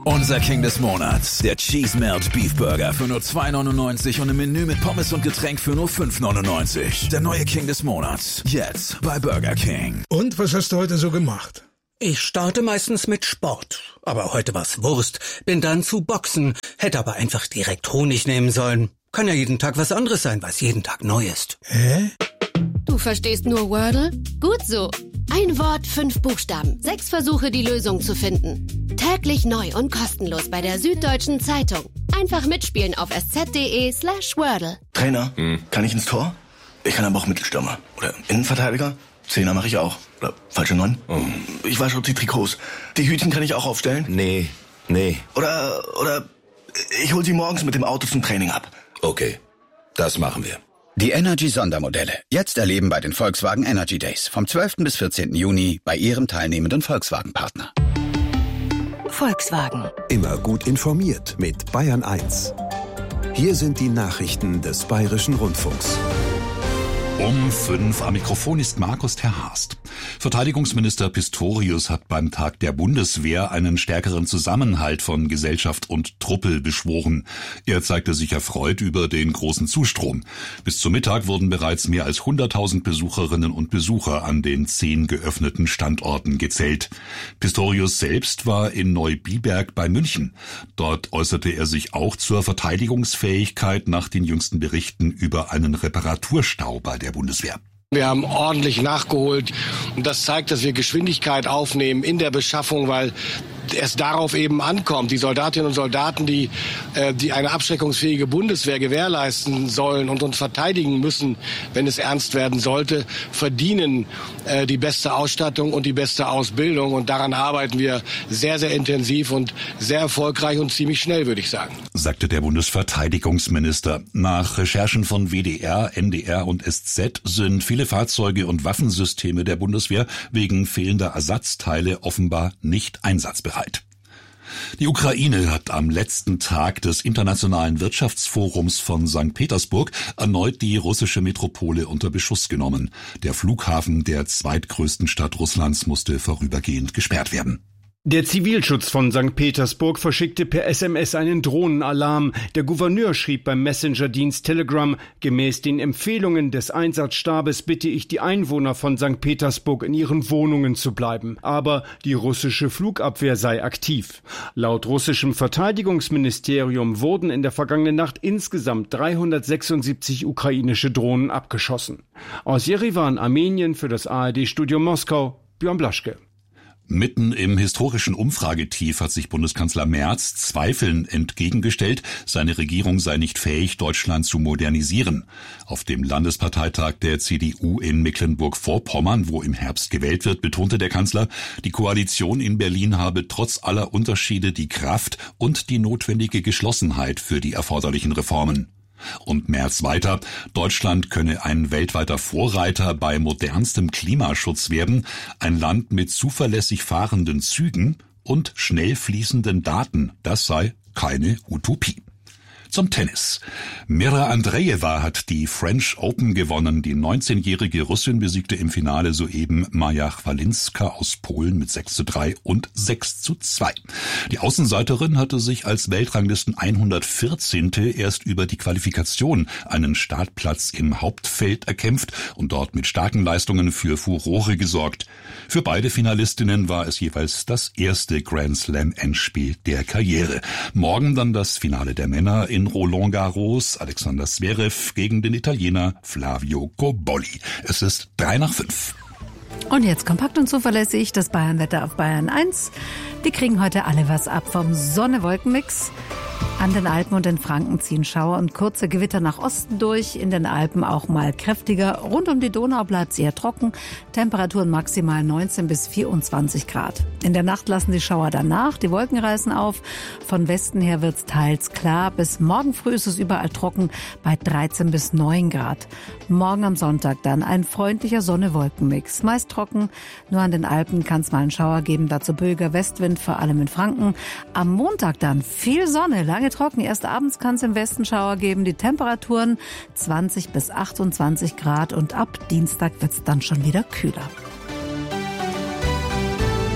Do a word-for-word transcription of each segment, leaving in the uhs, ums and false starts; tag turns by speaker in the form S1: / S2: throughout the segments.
S1: Unser King des Monats, der Cheese Melt Beef Burger für nur zwei neunundneunzig und im Menü mit Pommes und Getränk für nur fünf neunundneunzig. Der neue King des Monats, jetzt bei Burger King.
S2: Und was hast du heute so gemacht?
S3: Ich starte meistens mit Sport, aber heute war's Wurst. Bin dann zu Boxen, hätte aber einfach direkt Honig nehmen sollen. Kann ja jeden Tag was anderes sein, was jeden Tag neu ist.
S2: Hä?
S4: Du verstehst nur Wordle? Gut so. Ein Wort, fünf Buchstaben, sechs Versuche, die Lösung zu finden. Täglich neu und kostenlos bei der Süddeutschen Zeitung. Einfach mitspielen auf sz.de slash Wordle.
S5: Trainer, hm. kann ich ins Tor? Ich kann aber auch Mittelstürmer. Oder Innenverteidiger? Zehner mache ich auch. Oder falsche Neun? Oh. Ich wasche auch die Trikots. Die Hütchen kann ich auch aufstellen?
S6: Nee, nee.
S5: Oder, oder ich hol sie morgens mit dem Auto zum Training ab.
S6: Okay, das machen wir.
S7: Die Energy-Sondermodelle. Jetzt erleben bei den Volkswagen Energy Days. Vom zwölften bis vierzehnten Juni bei Ihrem teilnehmenden Volkswagen-Partner.
S8: Volkswagen.
S9: Immer gut informiert mit Bayern eins. Hier sind die Nachrichten des Bayerischen Rundfunks.
S10: Um fünf am Mikrofon ist Markus Terhorst. Verteidigungsminister Pistorius hat beim Tag der Bundeswehr einen stärkeren Zusammenhalt von Gesellschaft und Truppe beschworen. Er zeigte sich erfreut über den großen Zustrom. Bis zum Mittag wurden bereits mehr als hunderttausend Besucherinnen und Besucher an den zehn geöffneten Standorten gezählt. Pistorius selbst war in Neubiberg bei München. Dort äußerte er sich auch zur Verteidigungsfähigkeit nach den jüngsten Berichten über einen Reparaturstau bei der Bundeswehr.
S11: Wir haben ordentlich nachgeholt und das zeigt, dass wir Geschwindigkeit aufnehmen in der Beschaffung, weil es darauf eben ankommt. Die Soldatinnen und Soldaten, die, äh, die eine abschreckungsfähige Bundeswehr gewährleisten sollen und uns verteidigen müssen, wenn es ernst werden sollte, verdienen äh, die beste Ausstattung und die beste Ausbildung. Und daran arbeiten wir sehr, sehr intensiv und sehr erfolgreich und ziemlich schnell, würde ich sagen.
S10: Sagte der Bundesverteidigungsminister. Nach Recherchen von W D R, N D R und S Z sind viele Fahrzeuge und Waffensysteme der Bundeswehr wegen fehlender Ersatzteile offenbar nicht einsatzbereit. Die Ukraine hat am letzten Tag des Internationalen Wirtschaftsforums von Sankt Petersburg erneut die russische Metropole unter Beschuss genommen. Der Flughafen der zweitgrößten Stadt Russlands musste vorübergehend gesperrt werden.
S12: Der Zivilschutz von Sankt Petersburg verschickte per S M S einen Drohnenalarm. Der Gouverneur schrieb beim Messenger-Dienst Telegram: Gemäß den Empfehlungen des Einsatzstabes bitte ich die Einwohner von Sankt Petersburg in ihren Wohnungen zu bleiben. Aber die russische Flugabwehr sei aktiv. Laut russischem Verteidigungsministerium wurden in der vergangenen Nacht insgesamt dreihundertsechsundsiebzig ukrainische Drohnen abgeschossen. Aus Jerewan, Armenien, für das A R D-Studio Moskau, Björn Blaschke.
S10: Mitten im historischen Umfragetief hat sich Bundeskanzler Merz Zweifeln entgegengestellt, seine Regierung sei nicht fähig, Deutschland zu modernisieren. Auf dem Landesparteitag der C D U in Mecklenburg-Vorpommern, wo im Herbst gewählt wird, betonte der Kanzler, die Koalition in Berlin habe trotz aller Unterschiede die Kraft und die notwendige Geschlossenheit für die erforderlichen Reformen. Und Merz weiter, Deutschland könne ein weltweiter Vorreiter bei modernstem Klimaschutz werden, ein Land mit zuverlässig fahrenden Zügen und schnell fließenden Daten, das sei keine Utopie. Zum Tennis. Mira Andreeva hat die French Open gewonnen. Die neunzehnjährige Russin besiegte im Finale soeben Maja Chwalinska aus Polen mit sechs zu drei und sechs zu zwei. Die Außenseiterin hatte sich als Weltranglisten hundertvierzehnte erst über die Qualifikation einen Startplatz im Hauptfeld erkämpft und dort mit starken Leistungen für Furore gesorgt. Für beide Finalistinnen war es jeweils das erste Grand Slam Endspiel der Karriere. Morgen dann das Finale der Männer in Roland Garros, Alexander Zverev gegen den Italiener Flavio Cobolli. Es ist drei nach fünf.
S8: Und jetzt kompakt und zuverlässig das Bayernwetter auf Bayern eins. Die kriegen heute alle was ab vom Sonne-Wolken-Mix. An den Alpen und in Franken ziehen Schauer und kurze Gewitter nach Osten durch. In den Alpen auch mal kräftiger. Rund um die Donau bleibt es eher trocken. Temperaturen maximal neunzehn bis vierundzwanzig Grad. In der Nacht lassen die Schauer danach. Die Wolken reißen auf. Von Westen her wird es teils klar. Bis morgen früh ist es überall trocken bei dreizehn bis neun Grad. Morgen am Sonntag dann ein freundlicher Sonne-Wolken-Mix. Meist trocken. Nur an den Alpen kann es mal einen Schauer geben. Dazu böiger Westwind, vor allem in Franken. Am Montag dann viel Sonne. Lange trocken. Erst abends kann es im Westen Schauer geben. Die Temperaturen zwanzig bis achtundzwanzig Grad und ab Dienstag wird es dann schon wieder kühler.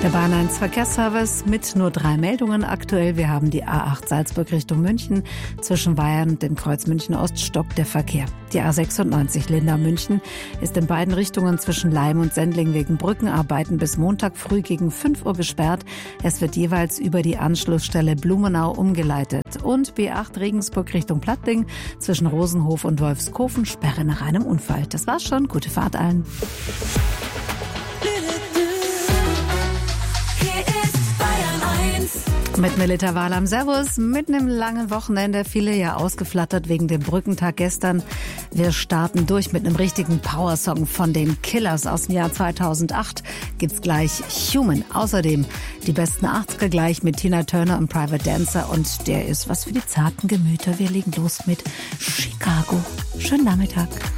S8: Der Bahn eins Verkehrsservice mit nur drei Meldungen aktuell. Wir haben die A acht Salzburg Richtung München. Zwischen Weihern und dem Kreuz München Ost stockt der Verkehr. Die A sechsundneunzig Lindau München ist in beiden Richtungen zwischen Leim und Sendling wegen Brückenarbeiten bis Montag früh gegen fünf Uhr gesperrt. Es wird jeweils über die Anschlussstelle Blumenau umgeleitet. Und B acht Regensburg Richtung Plattling zwischen Rosenhof und Wolfskofen Sperre nach einem Unfall. Das war's schon. Gute Fahrt allen. Mit Melita Wahlam, Servus, mitten im langen Wochenende, viele ja ausgeflattert wegen dem Brückentag gestern. Wir starten durch mit einem richtigen Powersong von den Killers aus dem Jahr zweitausendacht. Gibt's gleich Human. Außerdem die besten achtziger gleich mit Tina Turner und Private Dancer und der ist was für die zarten Gemüter. Wir legen los mit Chicago. Schönen Nachmittag.